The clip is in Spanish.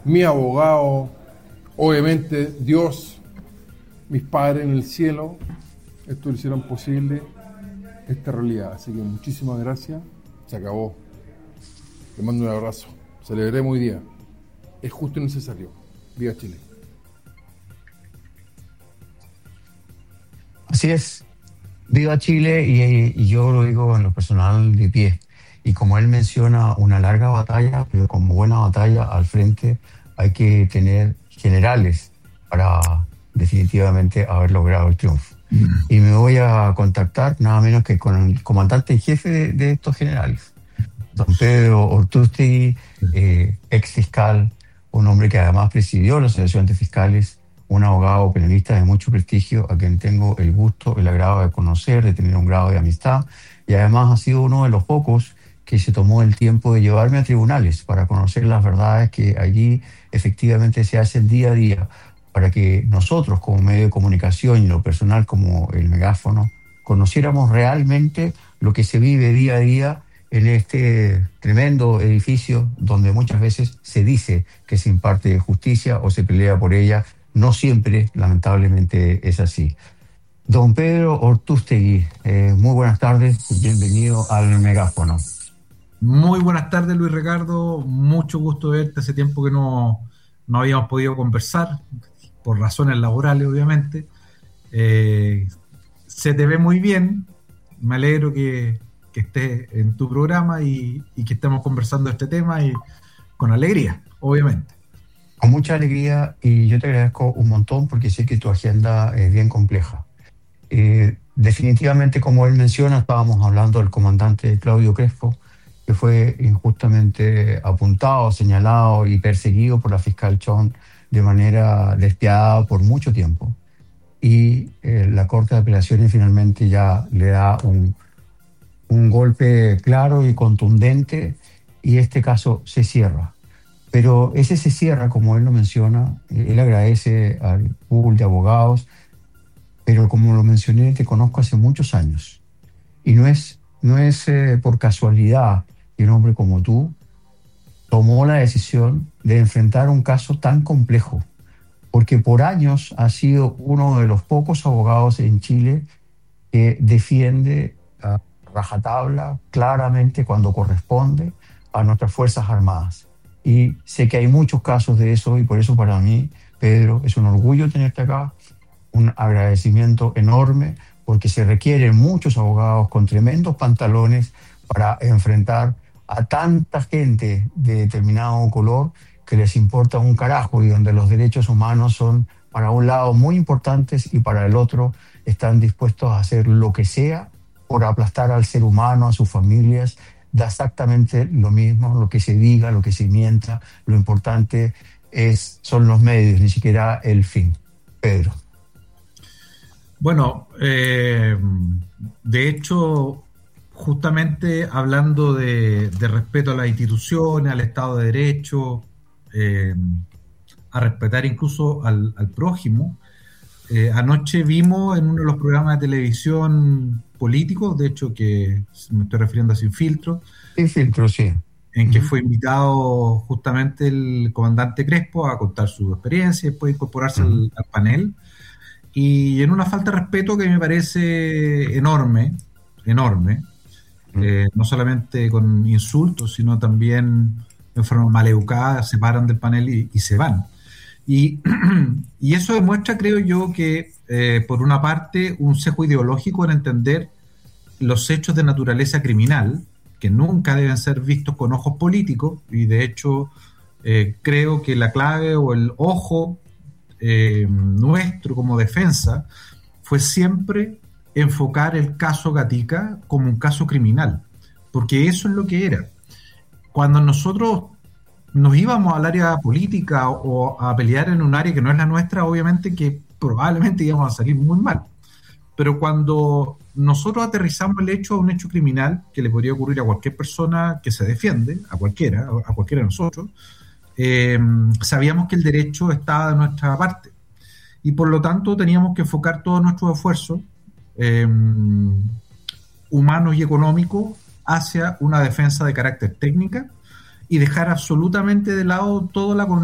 mi abogado, obviamente Dios, mis padres en el cielo, esto lo hicieron posible esta realidad. Así que muchísimas gracias. Se acabó. Le mando un abrazo. Celebremos hoy día. Es justo y necesario. Viva Chile. Así es. Viva Chile y yo lo digo en lo personal de pie. Y como él menciona, una larga batalla, pero como buena batalla al frente hay que tener generales para definitivamente haber logrado el triunfo. Y me voy a contactar nada menos que con el comandante en jefe de estos generales, don Pedro Ortúztegui, ex fiscal, un hombre que además presidió la Asociación de Fiscales, un abogado penalista de mucho prestigio, a quien tengo el gusto, el agrado de conocer, de tener un grado de amistad, y además ha sido uno de los pocos que se tomó el tiempo de llevarme a tribunales para conocer las verdades que allí efectivamente se hacen día a día, para que nosotros como medio de comunicación y lo personal como el megáfono, conociéramos realmente lo que se vive día a día en este tremendo edificio donde muchas veces se dice que se imparte justicia o se pelea por ella. No siempre, lamentablemente, es así. Don Pedro Ortúztegui, muy buenas tardes, bienvenido al megáfono. Muy buenas tardes, Luis Ricardo. Mucho gusto verte. Hace tiempo que no habíamos podido conversar, por razones laborales, obviamente. Se te ve muy bien. Me alegro que estés en tu programa y que estemos conversando de este tema y con alegría, obviamente. Con mucha alegría, y yo te agradezco un montón porque sé que tu agenda es bien compleja. Definitivamente, como él menciona, estábamos hablando del comandante Claudio Crespo, que fue injustamente apuntado, señalado y perseguido por la fiscal Chong de manera despiadada por mucho tiempo. Y la Corte de Apelaciones finalmente ya le da un golpe claro y contundente, y este caso se cierra. Pero ese se cierra, como él lo menciona, él agradece al pool de abogados, pero como lo mencioné, te conozco hace muchos años. Y no es por casualidad que un hombre como tú tomó la decisión de enfrentar un caso tan complejo, porque por años has sido uno de los pocos abogados en Chile que defiende a rajatabla, claramente, cuando corresponde, a nuestras Fuerzas Armadas. Y sé que hay muchos casos de eso, y por eso para mí, Pedro, es un orgullo tenerte acá, un agradecimiento enorme, porque se requieren muchos abogados con tremendos pantalones para enfrentar a tanta gente de determinado color que les importa un carajo y donde los derechos humanos son para un lado muy importantes y para el otro están dispuestos a hacer lo que sea por aplastar al ser humano, a sus familias. Da exactamente lo mismo, lo que se diga, lo que se mienta, lo importante son los medios, ni siquiera el fin. Pedro. Bueno, de hecho, justamente hablando de respeto a las instituciones, al Estado de Derecho, a respetar incluso al prójimo, anoche vimos en uno de los programas de televisión políticos, de hecho que me estoy refiriendo a Sin Filtro. Sin Filtro, sí. En que fue invitado justamente el comandante Crespo a contar su experiencia y después incorporarse al panel. Y en una falta de respeto que me parece enorme, no solamente con insultos, sino también de forma maleducada, se paran del panel y se van. Y eso demuestra, creo yo, que por una parte un sesgo ideológico en entender los hechos de naturaleza criminal, que nunca deben ser vistos con ojos políticos, y de hecho creo que la clave o el ojo nuestro como defensa fue siempre enfocar el caso Gatica como un caso criminal, porque eso es lo que era. Cuando nosotros nos íbamos al área política o a pelear en un área que no es la nuestra, obviamente que probablemente íbamos a salir muy mal. Pero cuando nosotros aterrizamos el hecho a un hecho criminal que le podría ocurrir a cualquier persona que se defiende, a cualquiera de nosotros, sabíamos que el derecho estaba de nuestra parte. Y por lo tanto teníamos que enfocar todos nuestros esfuerzos humanos y económicos hacia una defensa de carácter técnica y dejar absolutamente de lado toda la